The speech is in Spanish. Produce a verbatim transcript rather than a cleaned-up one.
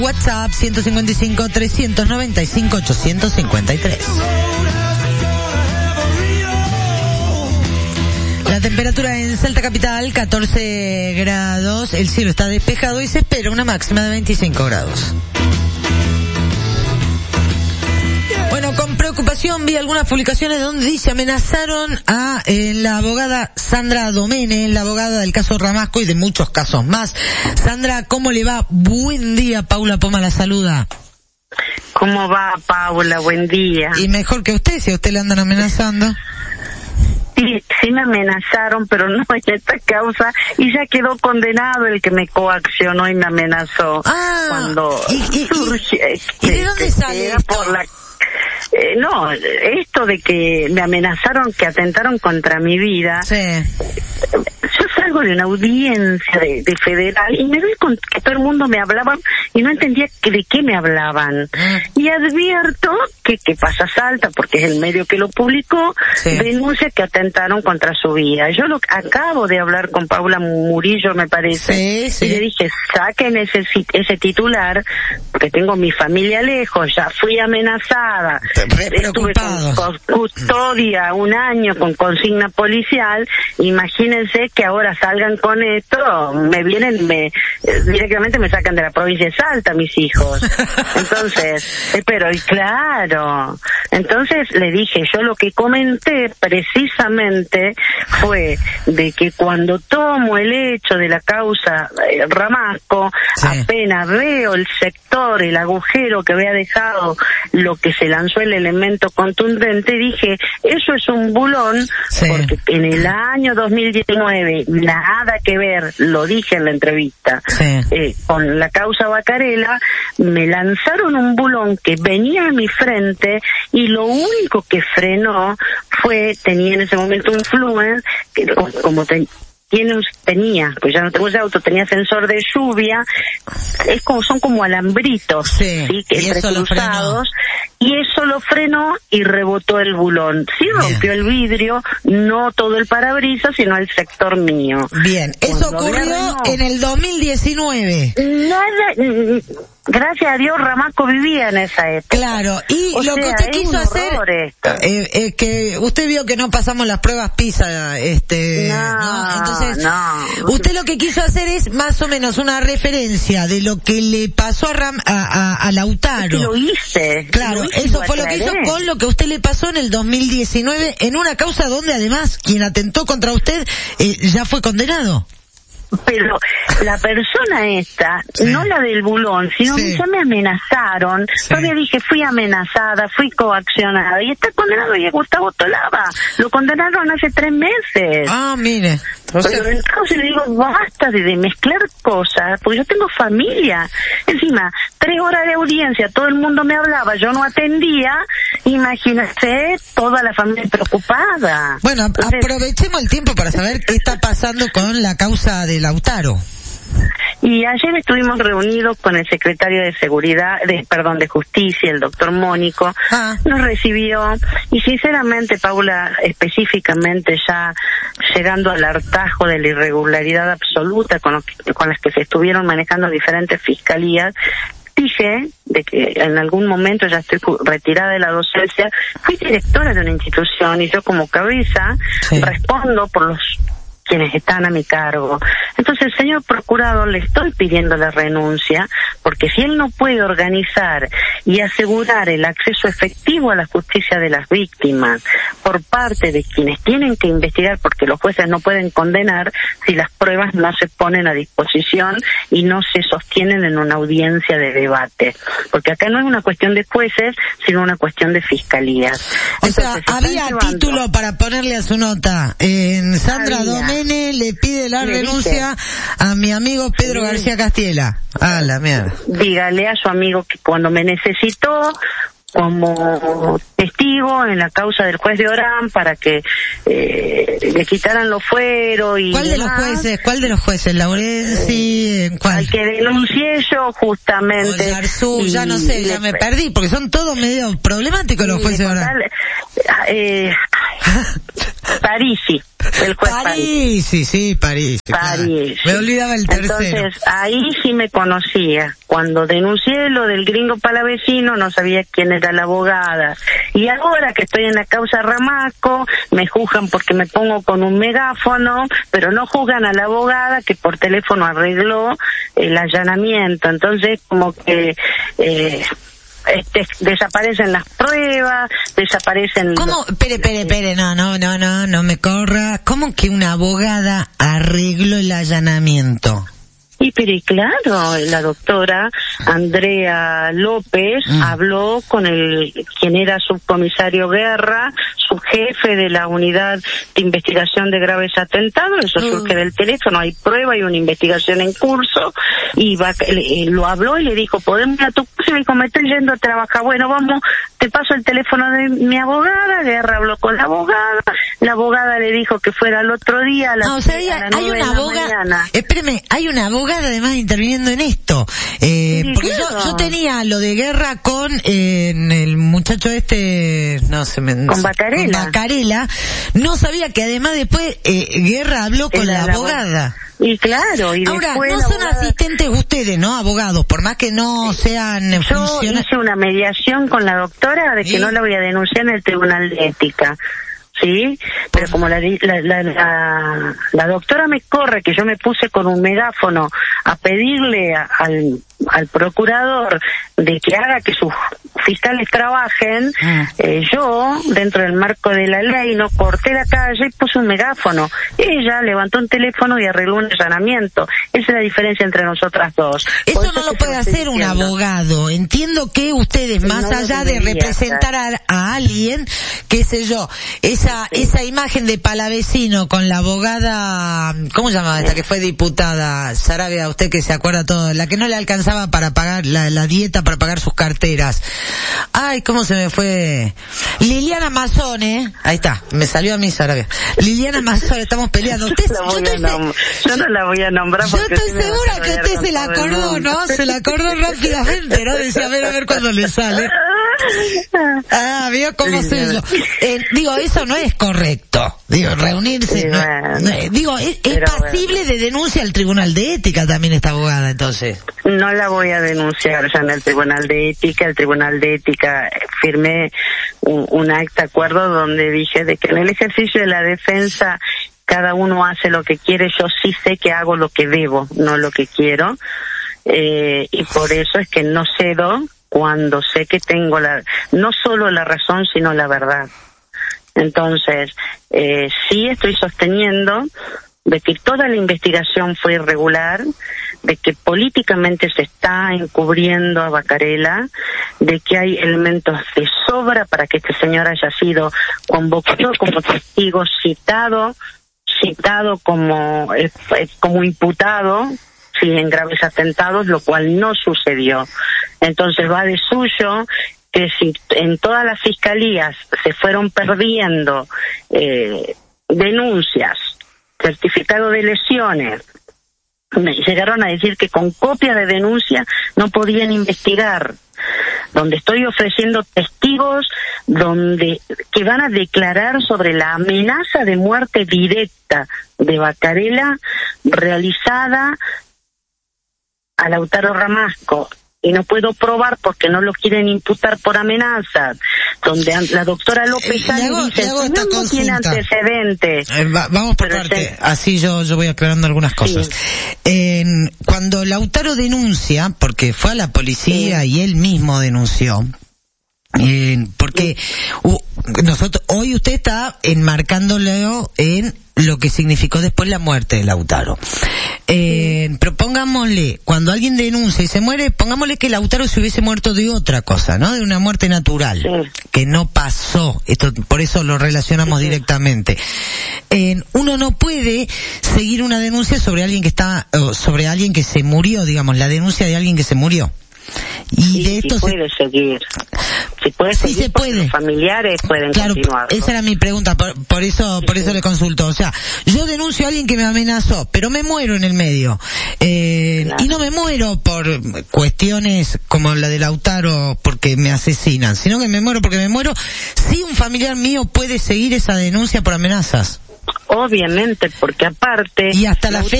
WhatsApp ciento cincuenta y cinco, trescientos noventa y cinco, ochocientos cincuenta y tres. La temperatura en Salta Capital, catorce grados, el cielo está despejado y se espera una máxima de veinticinco grados. Bueno, con preocupación vi algunas publicaciones donde dice amenazaron a eh, la abogada Sandra Domene, la abogada del caso Ramasco y de muchos casos más. Sandra, ¿cómo le va? Buen día, Paula Poma la saluda. ¿Cómo va, Paula? Buen día. Y mejor que usted, si a usted le andan amenazando. Sí, sí me amenazaron, pero no en esta causa, y ya quedó condenado el que me coaccionó y me amenazó. Ah, cuando ¿y, y, surge, y, ¿y de dónde que sale era esto? Por la Eh, no, esto de que me amenazaron, que atentaron contra mi vida. Sí. Yo salgo de una audiencia de, de federal y me doy con que todo el mundo me hablaba y no entendía que, de qué me hablaban. Mm. Y advierto que, que pasa Salta, porque es el medio que lo publicó, sí. Denuncia que atentaron contra su vida. Yo lo acabo de hablar con Paula Murillo, me parece, sí, sí. Y le dije, saquen ese, ese titular, porque tengo mi familia lejos, ya fui amenazada. Estuve con, con custodia un año con consigna policial. Imagínense que ahora salgan con esto, me vienen, me directamente me sacan de la provincia de Salta mis hijos. Entonces, eh, pero y claro, entonces le dije, yo lo que comenté precisamente fue de que cuando tomo el hecho de la causa eh, Ramasco, sí. Apenas veo el sector, el agujero que había dejado lo que se lanzó el elemento contundente, dije, eso es un bulón, sí. Porque en el año dos mil diecinueve, nada que ver, lo dije en la entrevista, sí. eh, con la causa Bacarela, me lanzaron un bulón que venía a mi frente y lo único que frenó fue, tenía en ese momento un Fluence, que como te, tiene un, tenía, pues ya no tengo ese auto, tenía sensor de lluvia, es como, son como alambritos, sí, ¿sí? Que entrecruzados, y eso lo frenó y rebotó el bulón. Sí rompió Bien. El vidrio, no todo el parabrisas, sino el sector mío. Bien, eso Cuando ocurrió en el dos mil diecinueve. Nada, gracias a Dios Ramasco vivía en esa época. Claro, y o lo sea, que usted quiso hacer, eh, eh, que usted vio que no pasamos las pruebas PISA, este, no, ¿no? Entonces, no. Usted lo que quiso hacer es más o menos una referencia de lo que le pasó a, Ram, a, a, a Lautaro. Es que lo hice. Claro, lo hice, eso fue lo que hizo con lo que usted le pasó en el dos mil diecinueve en una causa donde además quien atentó contra usted eh, ya fue condenado. Pero la persona esta, sí. No la del bulón, sino sí. Que ya me amenazaron. Sí. Todavía dije, fui amenazada, fui coaccionada. Y está condenado y es Gustavo Tolaba. Lo condenaron hace tres meses. Ah, mire. O sea... Pero entonces le digo, basta de, de mezclar cosas, porque yo tengo familia. Encima, tres horas de audiencia, todo el mundo me hablaba, yo no atendía. Imagínate, toda la familia preocupada. Bueno, entonces, aprovechemos el tiempo para saber qué está pasando con la causa de Lautaro. Y ayer estuvimos reunidos con el secretario de Seguridad, de, perdón, de Justicia, el doctor Mónico, ah. Nos recibió, y sinceramente, Paula, específicamente ya llegando al hartazgo de la irregularidad absoluta con, los que, con las que se estuvieron manejando diferentes fiscalías, dije de que en algún momento ya estoy retirada de la docencia, fui directora de una institución y yo como cabeza sí. Respondo por los quienes están a mi cargo. Entonces, señor procurador, le estoy pidiendo la renuncia, porque si él no puede organizar y asegurar el acceso efectivo a la justicia de las víctimas por parte de quienes tienen que investigar, porque los jueces no pueden condenar si las pruebas no se ponen a disposición y no se sostienen en una audiencia de debate. Porque acá no es una cuestión de jueces, sino una cuestión de fiscalías. O Entonces, sea, había llevando... título para ponerle a su nota. En Sandra había. Domene le pide la le renuncia dice. A mi amigo Pedro sí. García Castiela. Ah, la mierda. Dígale a su amigo que cuando me necesitó como testigo en la causa del juez de Orán para que eh, le quitaran los fueros y ¿Cuál demás. de los jueces? ¿Cuál de los jueces? Laurenzi, ¿cuál? Al que denuncié yo justamente. Garzú, ya no sé, ya me perdí porque son todos medio problemáticos los jueces de Orán. Eh, Parisi, el juez París, sí, sí, París. París. Claro. Me olvidaba el tercero. Entonces, ahí sí me conocía. Cuando denuncié lo del gringo palavecino, no sabía quién era la abogada. Y ahora que estoy en la causa Ramasco, me juzgan porque me pongo con un megáfono, pero no juzgan a la abogada que por teléfono arregló el allanamiento. Entonces, como que... Eh, Este, desaparecen las pruebas, desaparecen... ¿Cómo? Pere, pere, pere, no, no, no, no, no me corra. ¿Cómo que una abogada arregló el allanamiento? Y pero y claro, la doctora Andrea López mm. habló con el quien era subcomisario Guerra, subjefe de la unidad de investigación de graves atentados, eso mm. surge del teléfono, hay prueba, hay una investigación en curso, y va, eh, lo habló y le dijo, ¿podemos ir a tu casa? Y le dijo, me estoy yendo a trabajar, bueno, vamos, te paso el teléfono de mi abogada. Guerra habló con la abogada, la abogada le dijo que fuera al otro día a las, no, o sea, hay, a las hay una abogada, espéreme, hay una abogada además interviniendo en esto, eh, sí, porque claro. yo, yo tenía lo de Guerra con eh, el muchacho este, no se me... Con Bacarela. Con Bacarela, no sabía que además después eh, Guerra habló con la, la abogada. Y claro, y ahora, después no son abogada... asistentes ustedes, ¿no? Abogados, por más que no sean Yo funcionarios. hice una mediación con la doctora de que ¿sí? no la voy a denunciar en el Tribunal de Ética. Sí, pero como la, la, la, la, la doctora me corre que yo me puse con un megáfono a pedirle a, al, al procurador de que haga que sus fiscales trabajen, ah. eh, yo, dentro del marco de la ley, no corté la calle y puse un megáfono. Ella levantó un teléfono y arregló un allanamiento. Esa es la diferencia entre nosotras dos. Eso, eso no lo puede hacer un abogado. Entiendo que ustedes, más no allá de representar a, a alguien, qué sé yo, esa sí. esa imagen de Palavecino con la abogada, ¿cómo se llamaba esta que fue diputada? Sarabia, usted que se acuerda todo, la que no le alcanzaba para pagar la, la dieta, para pagar sus carteras. Ay, ¿cómo se me fue? Liliana Mazón, ¿eh? Ahí está, me salió a mí Sarabia. Liliana Mazón, estamos peleando. Usted, yo, yo, nom- yo no la voy a nombrar yo porque... Yo estoy segura que usted se la acordó, ¿no? Se la acordó rápidamente, ¿no? Decía, a ver, a ver cuándo le sale. Ah, vio cómo se yo. Eh, digo, eso no es correcto. Digo, reunirse. Sí, no, bueno, no, digo, es, es pasible bueno. de denuncia al Tribunal de Ética también esta abogada, entonces. No la voy a denunciar ya en el Tribunal de Ética. El Tribunal de Ética firmé un, un acta acuerdo donde dije de que en el ejercicio de la defensa cada uno hace lo que quiere. Yo sí sé que hago lo que debo, no lo que quiero. Eh, y por eso es que no cedo cuando sé que tengo la, no solo la razón, sino la verdad. Entonces, eh, sí estoy sosteniendo de que toda la investigación fue irregular, de que políticamente se está encubriendo a Bacarela, de que hay elementos de sobra para que este señor haya sido convocado como testigo, citado, citado como, eh, como imputado, sí, en graves atentados, lo cual no sucedió. Entonces va de suyo que si en todas las fiscalías se fueron perdiendo eh, denuncias, certificado de lesiones, me llegaron a decir que con copia de denuncia no podían investigar, donde estoy ofreciendo testigos donde que van a declarar sobre la amenaza de muerte directa de Bacarela realizada a Lautaro Ramasco, y no puedo probar porque no lo quieren imputar por amenazas, donde la doctora López eh, hago, dice no, no tiene antecedentes. Eh, va, vamos por parte, es... así yo yo voy aclarando algunas cosas. Sí. Eh, cuando Lautaro denuncia, porque fue a la policía sí. y él mismo denunció, eh, porque uh, nosotros hoy usted está enmarcándolo en lo que significó después la muerte de Lautaro. Eh, sí. Pero pongámosle, cuando alguien denuncia y se muere, pongámosle que Lautaro se hubiese muerto de otra cosa, ¿no? De una muerte natural, sí. que no pasó. Esto, por eso lo relacionamos sí. directamente. Eh, uno no puede seguir una denuncia sobre alguien que está, sobre alguien que se murió, digamos, la denuncia de alguien que se murió. Y sí, de esto sí puede se... seguir. Si puede sí seguir, se puede. Los familiares pueden claro, continuar. ¿No? Esa era mi pregunta, por, por eso, por sí. eso le consulto. O sea, yo denuncio a alguien que me amenazó, pero me muero en el medio. Eh, claro. Y no me muero por cuestiones como la de Lautaro porque me asesinan, sino que me muero porque me muero si un familiar mío puede seguir esa denuncia por amenazas. Obviamente, porque aparte... Y hasta la Lautaro